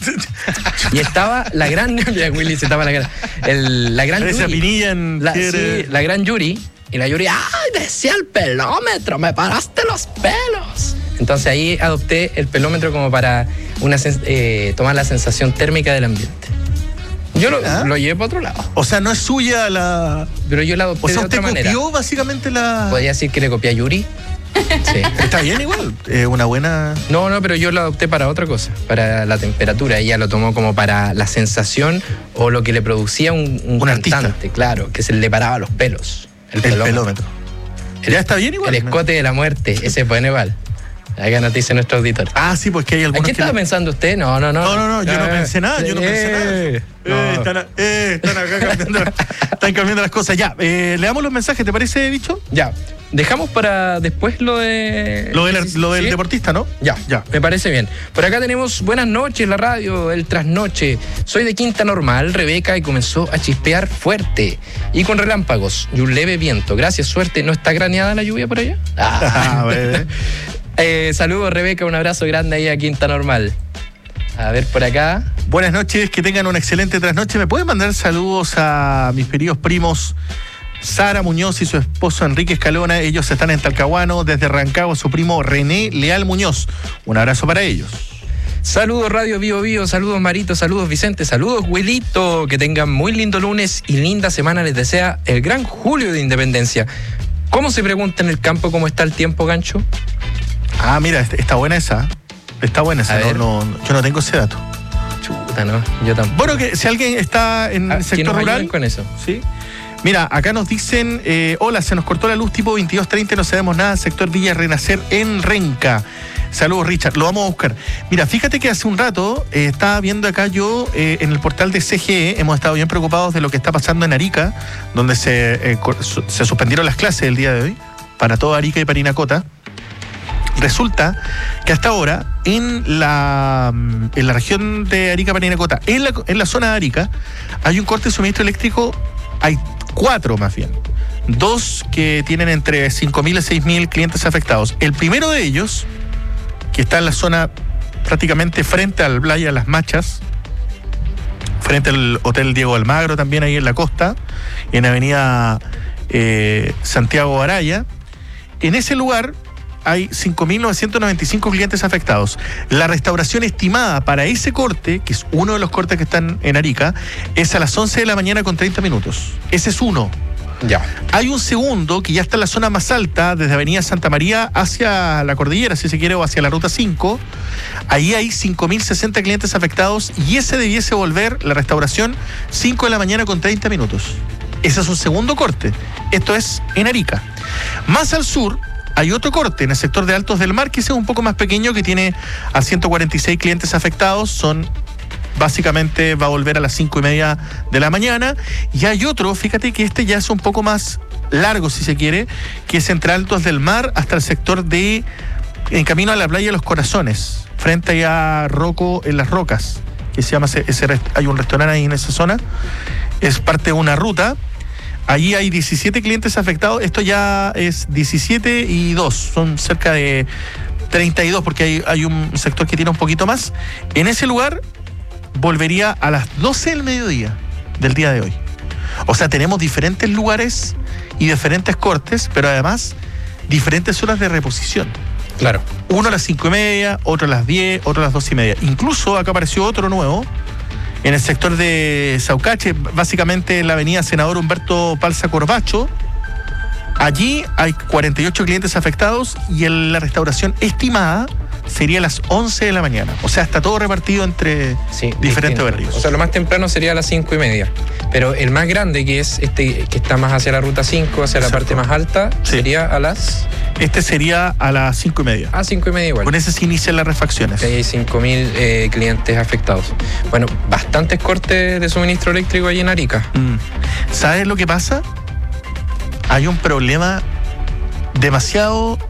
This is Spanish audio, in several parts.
Y estaba la gran... Willy se tapa la cara. La gran Esa Yuri. pinilla en... Sí, la gran Yuri. Y la Yuri, ¡ay, decía el pelómetro! ¡Me paraste los pelos! Entonces ahí adopté el pelómetro como para tomar la sensación térmica del ambiente. Yo lo llevé para otro lado. O sea, no es suya la... Pero yo la adopté de otra manera. ¿Usted copió básicamente la...? ¿Podría decir que le copié a Yuri? Sí. Está bien igual, una buena... No, pero yo lo adopté para otra cosa, para la temperatura. Ella lo tomó como para la sensación o lo que le producía un cantante, artista. Claro, que se le paraba los pelos. El pelómetro. Ya está bien igual. El escote de la muerte, ese fue Neval. Acá nos dice nuestro auditor. Ah, sí, pues que hay algunos. ¿A qué estaba pensando usted? No, yo no pensé nada, Están acá cambiando, están cambiando las cosas. Ya, le damos los mensajes, ¿te parece, bicho? Ya. Dejamos para después lo del deportista, ¿no? Ya, me parece bien. Por acá tenemos buenas noches, la radio, el trasnoche. Soy de Quinta Normal, Rebeca, y comenzó a chispear fuerte y con relámpagos y un leve viento. Gracias, suerte. ¿No está graneada la lluvia por allá? Saludos, Rebeca, un abrazo grande ahí a Quinta Normal. A ver, por acá. Buenas noches, que tengan una excelente trasnoche. ¿Me pueden mandar saludos a mis queridos primos Sara Muñoz y su esposo Enrique Escalona? Ellos están en Talcahuano, desde Rancagua, su primo René Leal Muñoz. Un abrazo para ellos. Saludos Radio Bio Bio, saludos Marito, saludos Vicente, saludos Wilito. Que tengan muy lindo lunes y linda semana. Les desea el gran Julio de Independencia. ¿Cómo se pregunta en el campo cómo está el tiempo, Gancho? Ah, mira, está buena esa. Está buena esa. Yo no tengo ese dato. Chuta, no, yo tampoco. Bueno, que si alguien está en el sector rural. Con eso. Sí. Mira, acá nos dicen, hola, se nos cortó la luz tipo 22:30, no sabemos nada, sector Villa Renacer en Renca. Saludos, Richard, lo vamos a buscar. Mira, fíjate que hace un rato estaba viendo acá yo en el portal de CGE, hemos estado bien preocupados de lo que está pasando en Arica, donde se suspendieron las clases el día de hoy, para toda Arica y Parinacota. Resulta que hasta ahora en la región de Arica-Parinacota, en la zona de Arica, hay un corte de suministro eléctrico, hay 4 más bien. 2 que tienen entre 5.000 y 6.000 clientes afectados. El primero de ellos, que está en la zona prácticamente frente al Playa Las Machas, frente al Hotel Diego Almagro, también ahí en la costa, en Avenida Santiago Araya. En ese lugar hay 5.995 clientes afectados. La restauración estimada para ese corte, que es uno de los cortes que están en Arica, es a las 11 de la mañana con 30 minutos. Ese es uno. Ya. Hay un segundo que ya está en la zona más alta, desde Avenida Santa María hacia la cordillera, si se quiere, o hacia la Ruta 5. Ahí hay 5.060 clientes afectados y ese debiese volver, la restauración, 5 de la mañana con 30 minutos. Ese es un segundo corte. Esto es en Arica. Más al sur hay otro corte en el sector de Altos del Mar, que ese es un poco más pequeño, que tiene a 146 clientes afectados. Básicamente va a volver a las 5:30 de la mañana. Y hay otro, fíjate que este ya es un poco más largo, si se quiere, que es entre Altos del Mar hasta el sector en camino a la playa de Los Corazones, frente a Rocco en Las Rocas, que se llama hay un restaurante ahí en esa zona. Es parte de una ruta. Allí hay 17 clientes afectados. Esto ya es 17 y 2. Son cerca de 32 porque hay un sector que tiene un poquito más. En ese lugar volvería a las 12 del mediodía del día de hoy. O sea, tenemos diferentes lugares y diferentes cortes, pero además diferentes horas de reposición. Claro. Uno a las 5:30, otro a las 10, otro a las 2:30. Incluso acá apareció otro nuevo en el sector de Saucache, básicamente en la avenida Senador Humberto Palza Corbacho. Allí hay 48 clientes afectados y la restauración estimada sería a las 11 de la mañana. O sea, está todo repartido entre diferentes barrios. O sea, lo más temprano sería a las 5:30. Pero el más grande, que es que está más hacia la ruta 5, hacia la parte más alta, sería a las... Este sería a las 5:30. A 5:30 igual. Con ese se inician las refacciones. Ahí hay 5.000 clientes afectados. Bueno, bastantes cortes de suministro eléctrico ahí en Arica. ¿Sabes lo que pasa? Hay un problema demasiado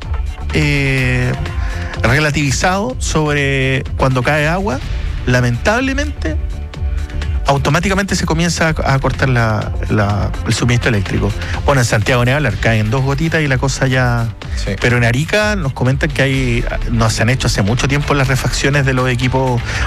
relativizado sobre cuando cae agua. Lamentablemente, automáticamente se comienza a cortar el suministro eléctrico. Bueno, en Santiago ni hablar, caen 2 gotitas y la cosa ya... Sí. Pero en Arica nos comentan que no se han hecho hace mucho tiempo las refacciones de los equipos.